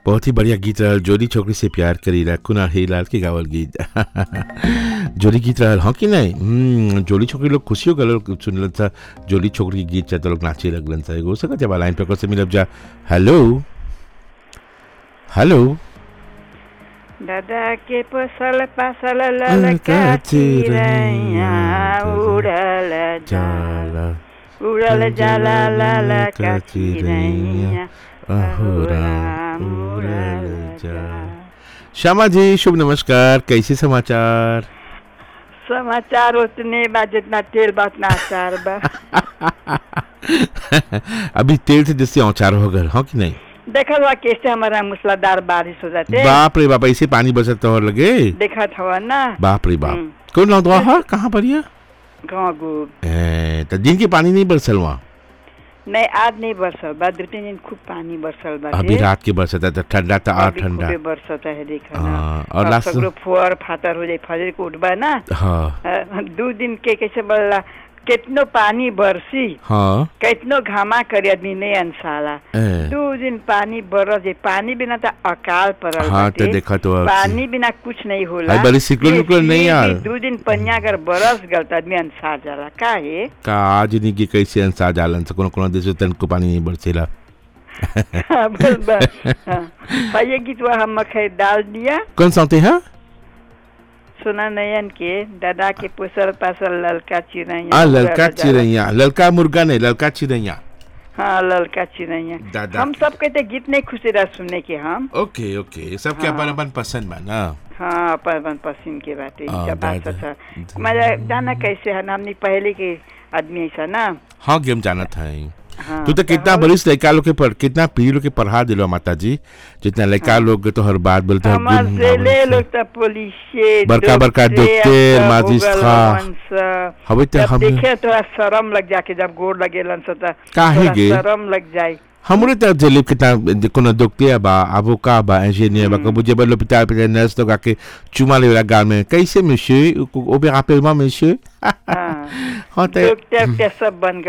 बहुत ही बढ़िया गीत रहल जोड़ी छोकरी से प्यार करीला कुनाल हीलाल के गावल गीत जोड़ी गीत रहल हाँ कि नहीं जोड़ी छोकरी लोग खुशी हो गए सुनलन था जोड़ी छोकरी के गीत चाहते लोग नाचे लगलन था हो सकत जब लाइन पे से मिलब जा हेलो हेलो दादा के पसल पासल ललका चिरैया उड़ल जाला उड़ल जाला ललका चिरैया श्यामा जी शुभ नमस्कार कैसे समाचार समाचार उतने बा जितना तेल बा उतना अचार बा अभी तेल से जैसे औचार हो गए हाँ कि नहीं देखा हुआ कैसे हमारा मूसलाधार बारिश हो जाते बाप रे बाप ऐसे पानी बरसता हो लगे देखा था ना बाप रे बाप कौन लौटवा है कहाँ पर ये गाँव गुब तो दिन के पानी नहीं बरसल वहाँ नहीं आज नहीं बरसल बा दो तीन दिन खूब पानी बरसल बा अभी रात के बरसता था ठंडा था और ठंडा बरसता है देखा ना और लास्ट फुआर फातर हो जाए फजर को उठबा ना हाँ 2 दिन के कैसे बोला कितनो पानी बरसी हाँ कितनो घामा करे आदमी नहीं अनसाला 2 दिन पानी बरस पानी बिना तो अकाल पड़ल हाँ तो देखा तो पानी बिना कुछ नहीं होला बड़ी सिक्लोन नहीं यार 2 दिन पनिया अगर बरस गल तो आदमी अनसा जाला काहे का आज नहीं कि कैसे अनसा जालन से कोनो देश तन को पानी नहीं बरसेला बोल बा हां ये गीत हम मखे डाल दिया कौन साथे है सुना नयन के दादा के पुसल पासल ललका चिरैया ललका चिरैया ललका मुर्गा नहीं ललका चिरैया हाँ ललका चिरैया हम सब कहते गीत नहीं खुशी रह सुनने के हम ओके ओके सबके अपन अपन पसंद बा ना हाँ अपन अपन पसंद के बात है मजा जाना कैसे है हमने पहले के आदमी ऐसा ना हाँ गेम जाना था तू तो कितना बरिस लड़का लोग के कितना पीढ़ी लोग के पढ़ा दिलो माता जी जितना लड़का लोग तो हर बात बोलते हैं बड़का बड़का डॉक्टर मजिस्ट्रेट हवे तो हम देखे थोड़ा शर्म लग जाके जब गोड़ लगेलन सता काहे गे शर्म लग जाए हमरे तो जेल कितना कोनो डॉक्टर बा अवोका बा इंजीनियर बा कबो जेबल हॉस्पिटल पे नर्स तो आके चुमा लेला गाल में कैसे monsieur au rappelle-moi monsieur हाँ डॉक्टर सब बन